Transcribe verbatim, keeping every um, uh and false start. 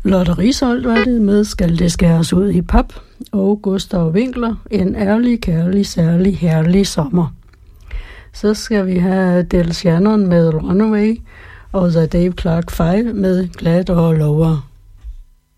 Lotte Risholt var det med Skal det skæres ud i pap, og Gustav Winkler, En ærlig, kærlig, særlig, herlig sommer. Så skal vi have Del Shannon med Runaway, og The Dave Clark Five med Glad og Lower.